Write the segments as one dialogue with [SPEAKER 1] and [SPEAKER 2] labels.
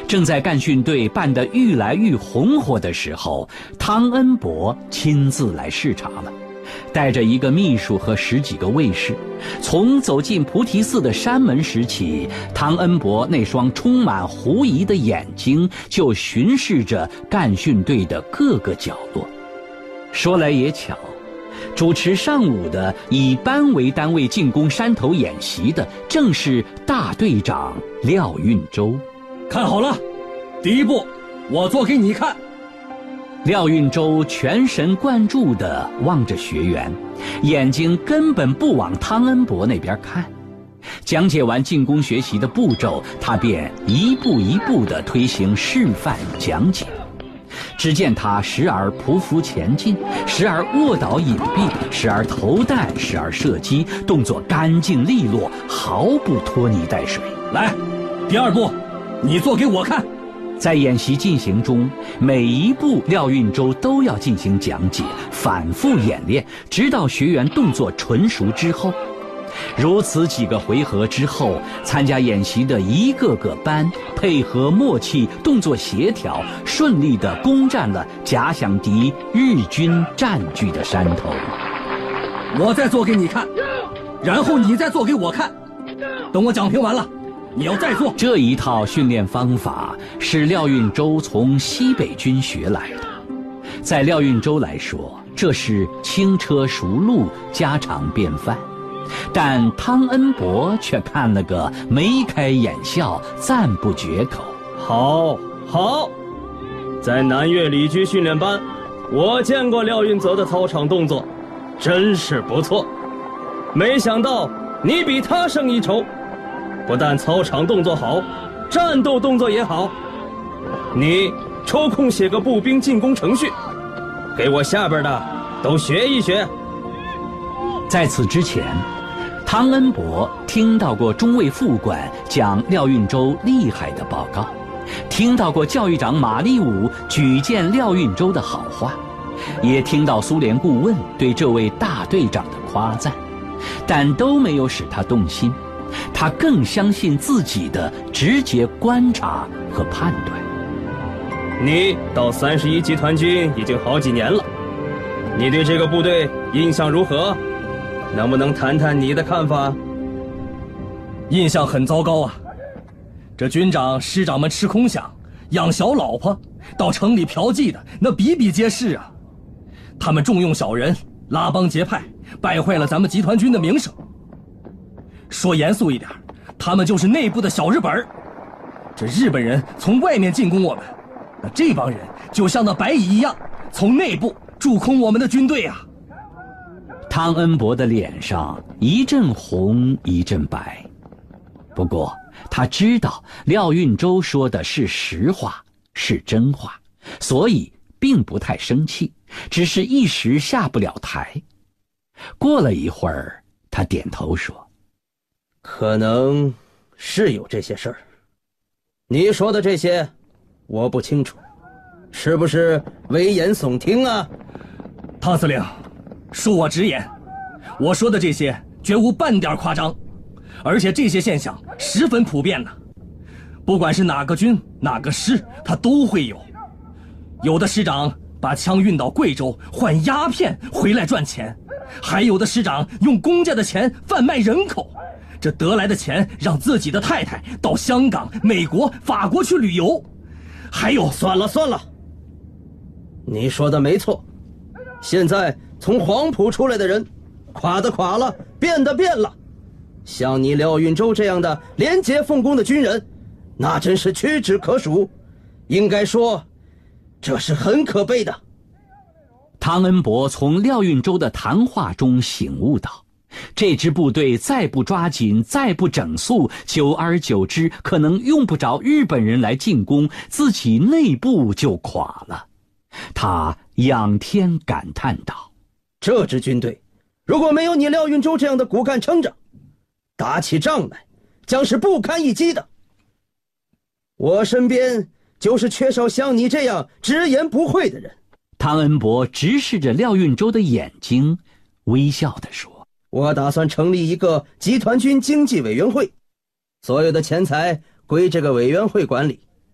[SPEAKER 1] 正在干训队办得愈来愈红火的时候，汤恩伯亲自来视察了，带着一个秘书和10几个卫士。从走进菩提寺的山门时起，汤恩伯那双充满狐疑的眼睛就巡视着干训队的各个角落。说来也巧，主持上午的以班为单位进攻山头演习的正是大队长廖运周。
[SPEAKER 2] 看好了，第一步我做给你看。
[SPEAKER 1] 廖运周全神贯注地望着学员，眼睛根本不往汤恩伯那边看。讲解完进攻学习的步骤，他便一步一步地推行示范讲解。只见他时而匍匐前进，时而卧倒隐蔽，时而投弹，时而射击，动作干净利落，毫不拖泥带水。
[SPEAKER 2] 来，第二步你做给我看。
[SPEAKER 1] 在演习进行中，每一步廖运周都要进行讲解，反复演练，直到学员动作纯熟之后。如此几个回合之后，参加演习的一个个班配合默契，动作协调，顺利地攻占了假想敌日军占据的山头。
[SPEAKER 2] 我再做给你看，然后你再做给我看。等我讲评完了，你要再做。
[SPEAKER 1] 这一套训练方法是廖运周从西北军学来的，在廖运周来说，这是轻车熟路，家常便饭。但汤恩伯却看了个眉开眼笑，赞不绝口。
[SPEAKER 3] 好，在南岳理居训练班，我见过廖运泽的操场动作，真是不错。没想到你比他胜一筹，不但操场动作好，战斗动作也好。你抽空写个步兵进攻程序，给我下边的都学一学。
[SPEAKER 1] 在此之前，汤恩伯听到过中尉副官讲廖运周厉害的报告，听到过教育长马立武举荐廖运周的好话，也听到苏联顾问对这位大队长的夸赞，但都没有使他动心。他更相信自己的直接观察和判断。
[SPEAKER 3] 你到31集团军已经好几年了，你对这个部队印象如何？能不能谈谈你的看法？
[SPEAKER 2] 印象很糟糕啊！这军长师长们吃空饷，养小老婆，到城里嫖妓的那比比皆是啊！他们重用小人，拉帮结派，败坏了咱们集团军的名声。说严肃一点，他们就是内部的小日本。这日本人从外面进攻我们，那这帮人就像那白蚁一样，从内部蛀空我们的军队啊！
[SPEAKER 1] 汤恩伯的脸上一阵红一阵白，不过他知道廖运周说的是实话，是真话，所以并不太生气，只是一时下不了台。过了一会儿，他点头说：
[SPEAKER 3] 可能是有这些事儿，你说的这些我不清楚，是不是危言耸听啊？
[SPEAKER 2] 汤司令，恕我直言，我说的这些绝无半点夸张，而且这些现象十分普遍呢。不管是哪个军哪个师，他都会有。有的师长把枪运到贵州换鸦片回来赚钱，还有的师长用公家的钱贩卖人口，这得来的钱让自己的太太到香港、美国、法国去旅游。还有，
[SPEAKER 3] 算了，你说的没错，现在从黄埔出来的人，垮的垮了，变的变了。像你廖运周这样的廉洁奉公的军人，那真是屈指可数，应该说这是很可悲的。
[SPEAKER 1] 汤恩伯从廖运周的谈话中醒悟到，这支部队再不抓紧，再不整肃，久而久之可能用不着日本人来进攻，自己内部就垮了。他仰天感叹道：
[SPEAKER 3] 这支军队如果没有你廖运周这样的骨干撑着，打起仗来将是不堪一击的。我身边就是缺少像你这样直言不讳的人。
[SPEAKER 1] 汤恩伯直视着廖运周的眼睛，微笑地说：
[SPEAKER 3] 我打算成立一个集团军经济委员会，所有的钱财归这个委员会管理。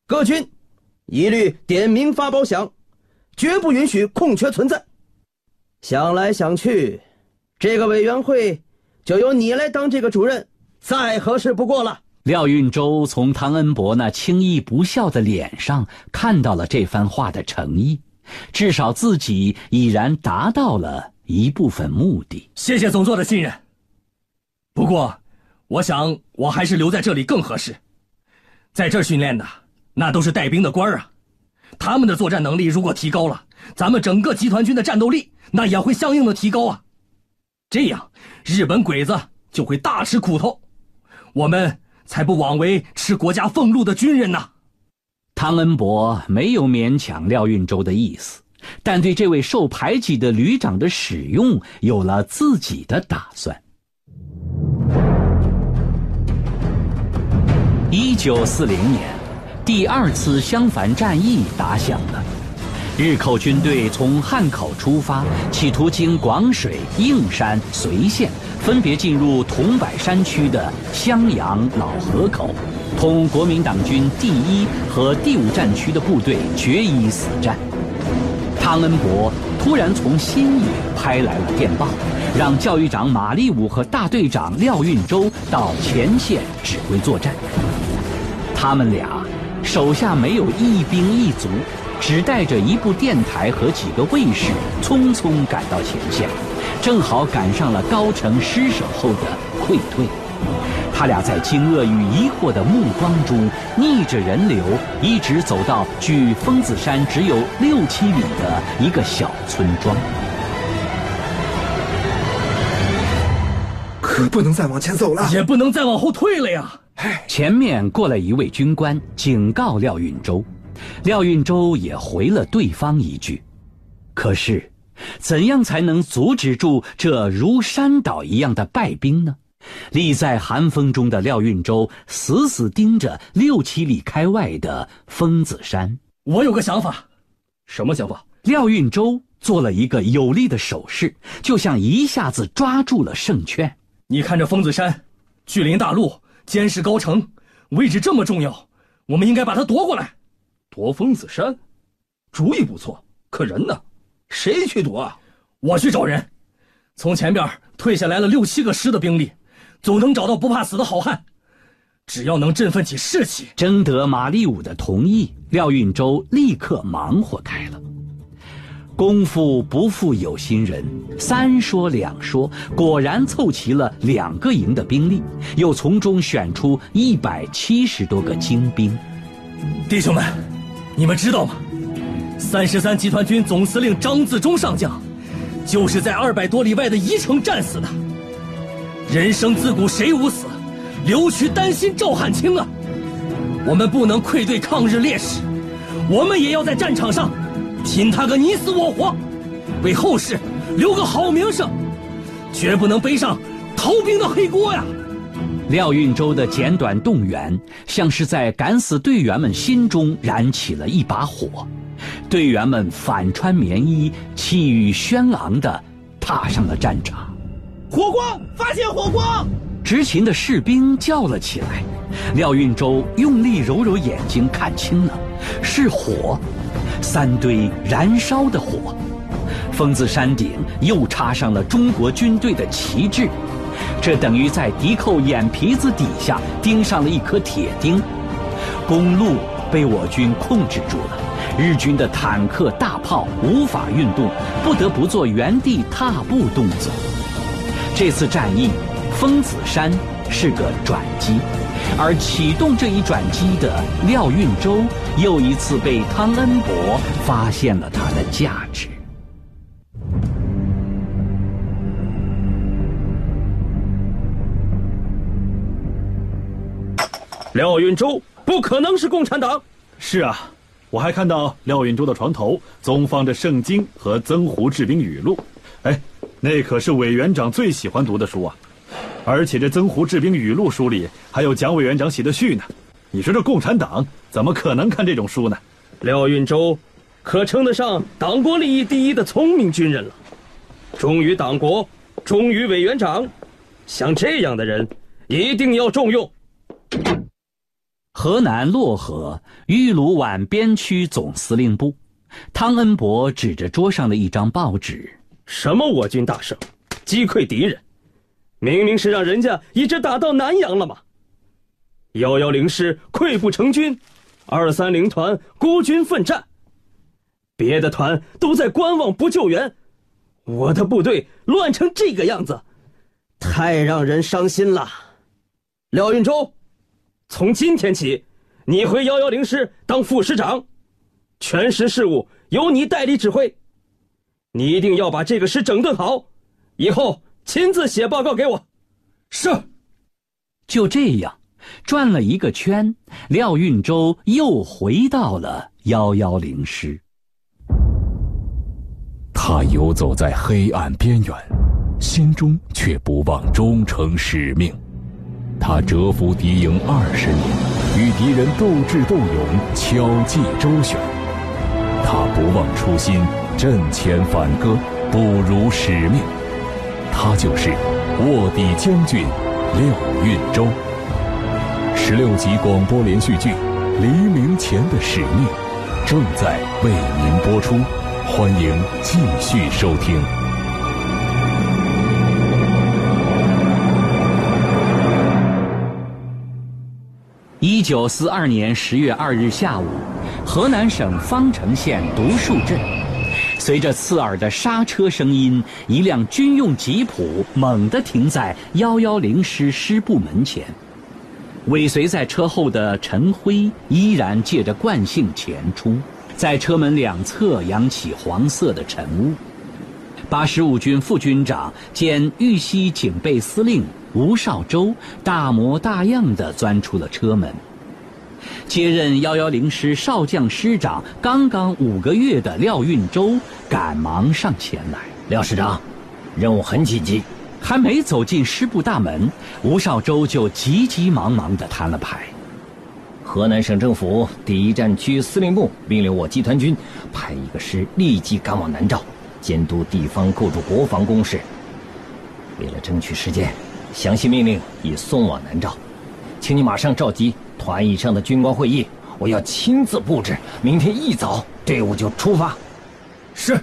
[SPEAKER 4] 各军一律点名发褒奖，绝不允许空缺存在。想来想去，这个委员会就由你来当这个主任，再合适不过了。
[SPEAKER 1] 廖运周从汤恩伯那轻易不笑的脸上看到了这番话的诚意，至少自己已然达到了一部分目的。
[SPEAKER 2] 谢谢总座的信任。不过，我想我还是留在这里更合适。在这儿训练的那都是带兵的官啊，他们的作战能力如果提高了，咱们整个集团军的战斗力那也会相应的提高啊。这样，日本鬼子就会大吃苦头，我们才不枉为吃国家俸禄的军人呐。
[SPEAKER 1] 汤恩伯没有勉强廖运周的意思，但对这位受排挤的旅长的使用有了自己的打算。1940年，第2次襄樊战役打响了。日寇军队从汉口出发，企图经广水、应山、随县，分别进入桐柏山区的襄阳、老河口，同国民党军第1和第5战区的部队决一死战。汤恩伯突然从新野拍来了电报，让教育长马立武和大队长廖运周到前线指挥作战。他们俩手下没有一兵一卒，只带着一部电台和几个卫士，匆匆赶到前线，正好赶上了高城失守后的溃退。他俩在惊愕与疑惑的目光中，逆着人流，一直走到距丰子山只有6-7里的一个小村庄。
[SPEAKER 5] 可不能再往前走了，
[SPEAKER 2] 也不能再往后退了呀。
[SPEAKER 1] 前面过来一位军官，警告廖运周。廖运周也回了对方一句。可是，怎样才能阻止住这如山倒一样的败兵呢？立在寒风中的廖运周死死盯着6-7里开外的丰子山。
[SPEAKER 2] 我有个想法。
[SPEAKER 3] 什么想法？
[SPEAKER 1] 廖运周做了一个有力的手势，就像一下子抓住了胜券。
[SPEAKER 2] 你看这丰子山，距临大路，监视高城，位置这么重要，我们应该把它夺过来。
[SPEAKER 3] 夺丰子山，主意不错。可人呢？谁去夺啊？
[SPEAKER 2] 我去找人。从前边退下来了6-7个师的兵力，总能找到不怕死的好汉。只要能振奋起士气，
[SPEAKER 1] 征得马立武的同意，廖运周立刻忙活开了。功夫不负有心人，3说2说，果然凑齐了2个营的兵力，又从中选出170多个精兵。
[SPEAKER 2] 弟兄们，你们知道吗？33集团军总司令张自忠上将，就是在200多里外的宜城战死的。人生自古谁无死，留取丹心照汗青啊！我们不能愧对抗日烈士，我们也要在战场上拼他个你死我活，为后世留个好名声，绝不能背上逃兵的黑锅呀！
[SPEAKER 1] 廖运周的简短动员，像是在敢死队员们心中燃起了一把火。队员们反穿棉衣，气宇轩昂地踏上了战场。
[SPEAKER 4] 火光！发现火光！
[SPEAKER 1] 执勤的士兵叫了起来。廖运周用力揉揉眼睛，看清了，是火，3堆燃烧的火。丰子山顶又插上了中国军队的旗帜，这等于在敌寇眼皮子底下钉上了一颗铁钉。公路被我军控制住了，日军的坦克大炮无法运动，不得不做原地踏步动作。这次战役，丰子山是个转机，而启动这一转机的廖运周又一次被汤恩伯发现了他的价值。
[SPEAKER 3] 廖运周不可能是共产党。
[SPEAKER 6] 是啊，我还看到廖运周的床头总放着圣经和曾胡治兵语录。哎，那可是委员长最喜欢读的书啊。而且这曾胡治兵语录书里还有蒋委员长写的序呢。你说这共产党怎么可能看这种书呢？
[SPEAKER 3] 廖运周可称得上党国利益第一的聪明军人了，忠于党国，忠于委员长，像这样的人一定要重用。
[SPEAKER 1] 河南漯河豫鲁皖边区总司令部，汤恩伯指着桌上的一张报纸：“
[SPEAKER 3] 什么我军大胜，击溃敌人，明明是让人家一直打到南阳了嘛！110师溃不成军，230团孤军奋战，别的团都在观望不救援，我的部队乱成这个样子，
[SPEAKER 4] 太让人伤心了。廖运周，
[SPEAKER 3] 从今天起，你回110师当副师长，全师事务由你代理指挥。你一定要把这个师整顿好，以后亲自写报告给我。”
[SPEAKER 2] 是。
[SPEAKER 1] 就这样，转了一个圈，廖运周又回到了110师。
[SPEAKER 5] 他游走在黑暗边缘，心中却不忘忠诚使命。他蛰伏敌营20年，与敌人斗智斗勇，巧计周旋。他不忘初心，阵前反戈，不辱使命。他就是卧底将军廖运周。16集广播连续剧《黎明前的使命》正在为您播出，欢迎继续收听。
[SPEAKER 1] 1942年10月2日下午，河南省方城县独树镇，随着刺耳的刹车声音，一辆军用吉普猛地停在110师师部门前。尾随在车后的陈辉依然借着惯性前出，在车门两侧扬起黄色的晨雾。85军副军长兼豫西警备司令吴绍周大模大样地钻出了车门。接任110师少将师长刚刚5个月的廖运周赶忙上前来：“
[SPEAKER 7] 廖师长，任务很紧急。”
[SPEAKER 1] 还没走进师部大门，吴绍周就急急忙忙地摊了牌：“
[SPEAKER 7] 河南省政府第1战区司令部命令我集团军派一个师立即赶往南诏，监督地方构筑国防工事。为了争取时间，详细命令已送往南诏，请你马上召集团以上的军官会议，我要亲自布置，明天一早队伍就出发。”
[SPEAKER 2] 是。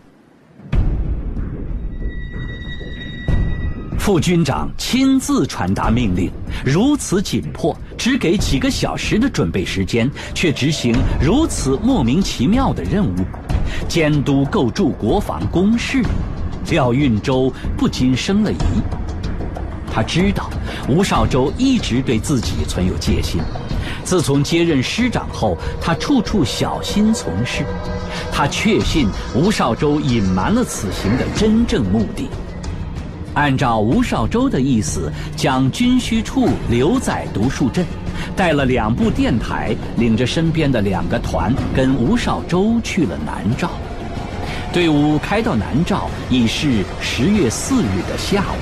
[SPEAKER 1] 副军长亲自传达命令，如此紧迫，只给几个小时的准备时间，却执行如此莫名其妙的任务，监督构筑国防工事。廖运周不禁生了疑。他知道吴绍周一直对自己存有戒心，自从接任师长后，他处处小心从事。他确信吴绍周隐瞒了此行的真正目的。按照吴绍周的意思，将军需处留在独树镇，带了2部电台，领着身边的2个团，跟吴绍周去了南诏。队伍开到南诏已是10月4日的下午。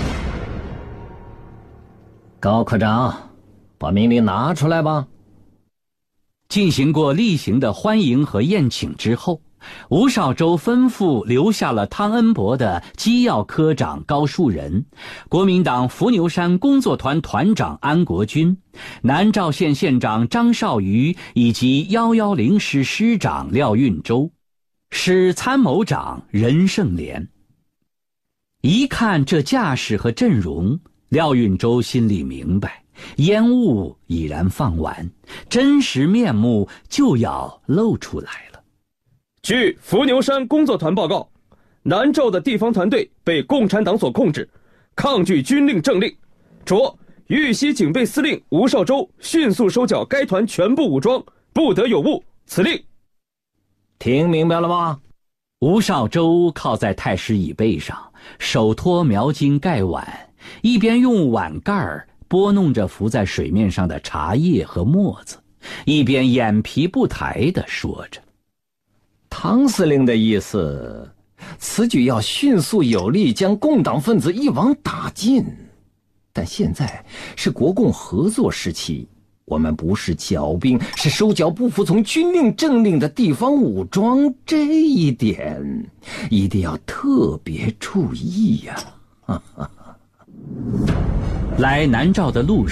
[SPEAKER 7] 高科长，把命令拿出来吧。
[SPEAKER 1] 进行过例行的欢迎和宴请之后，吴绍周吩咐留下了汤恩伯的机要科长高树人，国民党伏牛山工作团团长安国军，南诏县县长张绍瑜以及110师师长廖运周，师参谋长任胜连。一看这架势和阵容，廖运周心里明白，烟雾已然放完，真实面目就要露出来了。
[SPEAKER 3] 据伏牛山工作团报告，南诏的地方团队被共产党所控制，抗拒军令政令，着豫西警备司令吴绍周迅速收缴该团全部武装，不得有误。此令。
[SPEAKER 7] 听明白了吗？
[SPEAKER 1] 吴绍周靠在太师椅背上，手托描金盖碗，一边用碗盖拨弄着浮在水面上的茶叶和沫子，一边眼皮不抬地说着：“
[SPEAKER 7] 汤司令的意思，此举要迅速有力将共党分子一网打尽。但现在是国共合作时期，我们不是剿兵，是收缴不服从军令政令的地方武装，这一点一定要特别注意呀。”
[SPEAKER 1] 来南诏的路上，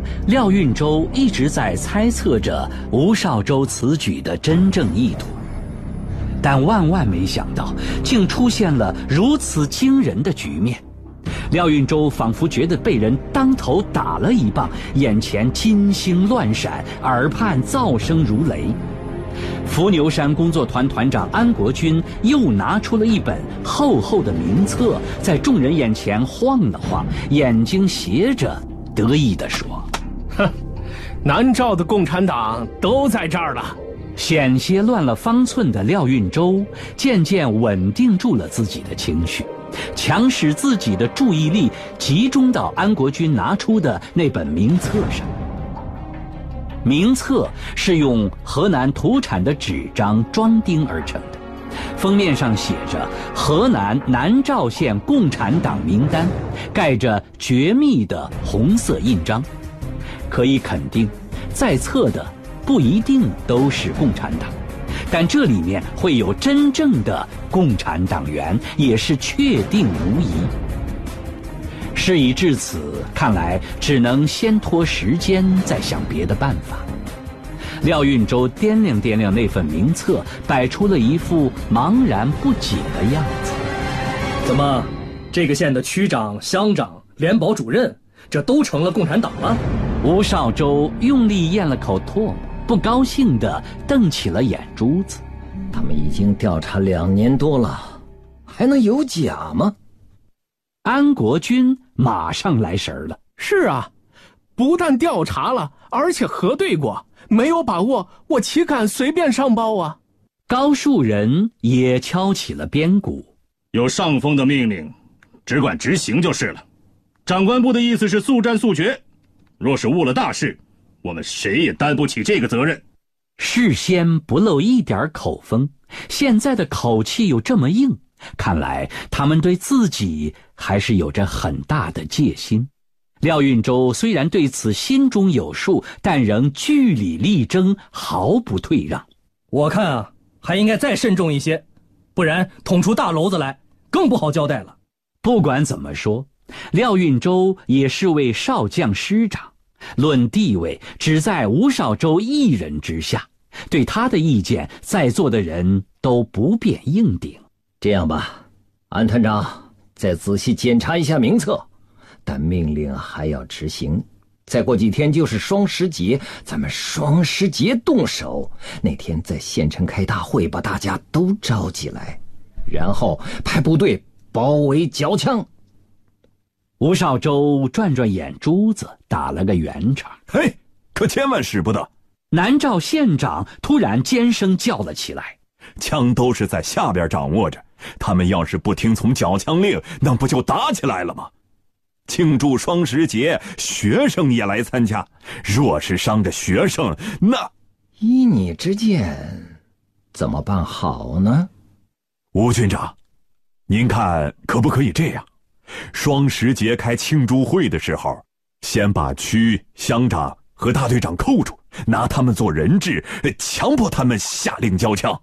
[SPEAKER 1] 廖运周一直在猜测着吴绍周此举的真正意图，但万万没想到，竟出现了如此惊人的局面。廖运周仿佛觉得被人当头打了一棒，眼前金星乱闪，耳畔噪声如雷。伏牛山工作团团长安国君又拿出了一本厚厚的名册，在众人眼前晃了晃，眼睛斜着，得意地说：“
[SPEAKER 8] 哼，南诏的共产党都在这儿了。”
[SPEAKER 1] 险些乱了方寸的廖运周渐渐稳定住了自己的情绪，强使自己的注意力集中到安国君拿出的那本名册上。名册是用河南土产的纸张装订而成的，封面上写着河南南诏县共产党名单，盖着绝密的红色印章。可以肯定，在册的不一定都是共产党，但这里面会有真正的共产党员，也是确定无疑。事已至此，看来只能先拖时间，再想别的办法。廖运周掂量掂量那份名册，摆出了一副茫然不解的样子。
[SPEAKER 2] 怎么，这个县的区长、乡长、联保主任，这都成了共产党了？
[SPEAKER 1] 吴绍周用力咽了口唾沫，不高兴地瞪起了眼珠子。
[SPEAKER 7] 他们已经调查2年多了，还能有假吗？
[SPEAKER 1] 安国君马上来神了。
[SPEAKER 8] 是啊，不但调查了，而且核对过，没有把握，我岂敢随便上报啊？
[SPEAKER 1] 高树人也敲起了边鼓。
[SPEAKER 9] 有上峰的命令，只管执行就是了。长官部的意思是速战速决，若是误了大事，我们谁也担不起这个责任。
[SPEAKER 1] 事先不露一点口风，现在的口气又这么硬，看来他们对自己还是有着很大的戒心。廖运周虽然对此心中有数，但仍据理力争，毫不退让。
[SPEAKER 2] 我看啊，还应该再慎重一些，不然捅出大篓子来，更不好交代了。
[SPEAKER 1] 不管怎么说，廖运周也是位少将师长，论地位只在吴绍周一人之下，对他的意见在座的人都不便硬顶。
[SPEAKER 7] 这样吧，安团长再仔细检查一下名册，但命令还要执行。再过几天就是双十节，咱们双十节动手，那天在县城开大会，把大家都召集来，然后派部队包围缴枪。
[SPEAKER 1] 吴绍周转转眼珠子，打了个圆场。
[SPEAKER 5] 嘿，可千万使不得！
[SPEAKER 1] 南诏县长突然尖声叫了起来：“
[SPEAKER 5] 枪都是在下边掌握着，他们要是不听从缴枪令，那不就打起来了吗？庆祝双十节，学生也来参加，若是伤着学生，那……
[SPEAKER 7] 依你之见，怎么办好呢？”
[SPEAKER 5] 吴军长，您看可不可以这样？双十节开庆祝会的时候，先把区乡长和大队长扣住，拿他们做人质，强迫他们下令交枪。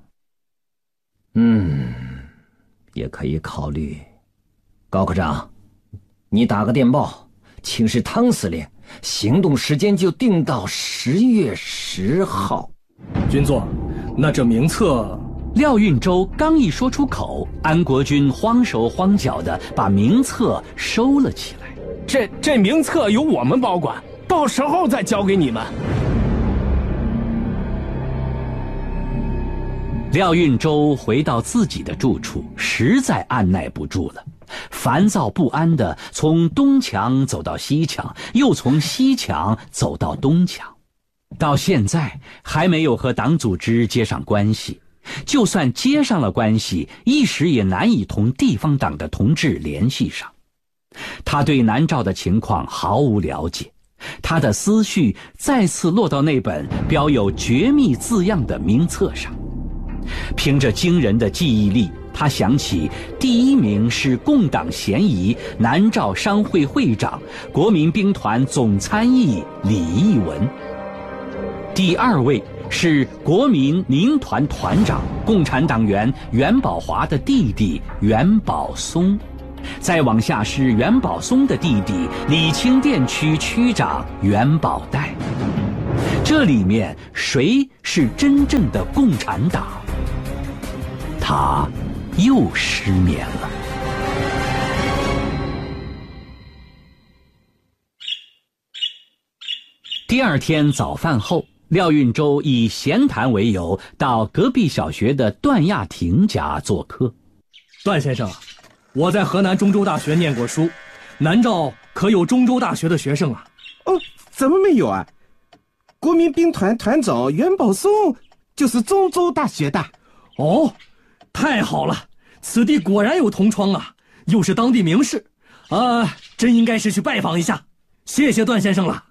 [SPEAKER 7] 也可以考虑。高科长，你打个电报，请示汤司令，行动时间就定到10月10号。
[SPEAKER 2] 军座，那这名册……
[SPEAKER 1] 廖运周刚一说出口，安国君慌手慌脚地把名册收了起来。
[SPEAKER 8] 这名册由我们保管，到时候再交给你们。
[SPEAKER 1] 廖运周回到自己的住处，实在按耐不住了，烦躁不安地从东墙走到西墙，又从西墙走到东墙，到现在还没有和党组织接上关系。就算接上了关系，一时也难以同地方党的同志联系上。他对南诏的情况毫无了解，他的思绪再次落到那本标有绝密字样的名册上。凭着惊人的记忆力，他想起第1名是共党嫌疑南诏商会会长、国民兵团总参议李义文，第2位是国民民团团长、共产党员袁宝华的弟弟袁宝松， 再往下是袁宝松的弟弟李清店区区长袁宝岱。这里面谁是真正的共产党？他又失眠了。第二天早饭后，廖运周以闲谈为由到隔壁小学的段亚婷家做客。
[SPEAKER 2] 段先生，我在河南中州大学念过书，南诏可有中州大学的学生啊？
[SPEAKER 10] 哦，怎么没有啊？国民兵团团长袁宝松就是中州大学的。
[SPEAKER 2] 哦，太好了，此地果然有同窗啊，又是当地名士，真应该是去拜访一下。谢谢段先生了。